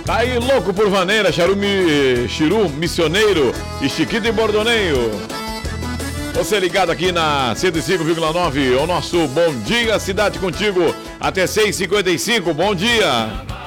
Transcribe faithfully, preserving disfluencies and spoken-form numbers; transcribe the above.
Tá aí, louco por vaneira, charume, chiru, missioneiro e chiquito e bordoneio. Você ligado aqui na cento e cinco vírgula nove, o nosso Bom Dia Cidade contigo, até seis e cinquenta e cinco, bom dia.